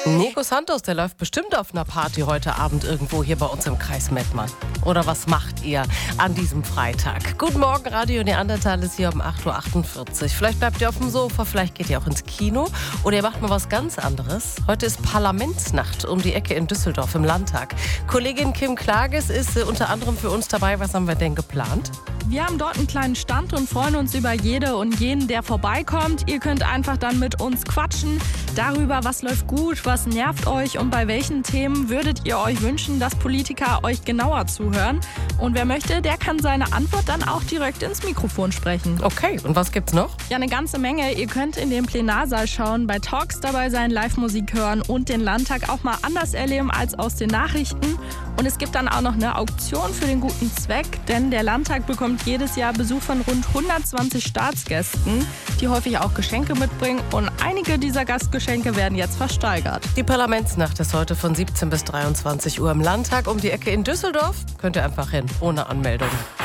Nico Santos, der läuft bestimmt auf einer Party heute Abend irgendwo hier bei uns im Kreis Mettmann. Oder was macht ihr an diesem Freitag? Guten Morgen, Radio Neandertal ist hier um 8.48 Uhr. Vielleicht bleibt ihr auf dem Sofa, vielleicht geht ihr auch ins Kino oder ihr macht mal was ganz anderes. Heute ist Parlamentsnacht um die Ecke in Düsseldorf im Landtag. Kollegin Kim Klages ist unter anderem für uns dabei. Was haben wir denn geplant? Wir haben dort einen kleinen Stand und freuen uns über jede und jeden, der vorbeikommt. Ihr könnt einfach dann mit uns quatschen darüber, was läuft gut, was nervt euch und bei welchen Themen würdet ihr euch wünschen, dass Politiker euch genauer zuhören. Und wer möchte, der kann seine Antwort dann auch direkt ins Mikrofon sprechen. Okay, und was gibt's noch? Ja, eine ganze Menge. Ihr könnt in den Plenarsaal schauen, bei Talks dabei sein, Live-Musik hören und den Landtag auch mal anders erleben als aus den Nachrichten. Und es gibt dann auch noch eine Auktion für den guten Zweck, denn der Landtag bekommt jedes Jahr Besuch von rund 120 Staatsgästen, die häufig auch Geschenke mitbringen. Und einige dieser Gastgeschenke werden jetzt versteigert. Die Parlamentsnacht ist heute von 17 bis 23 Uhr im Landtag um die Ecke in Düsseldorf. Könnt ihr einfach hin, ohne Anmeldung.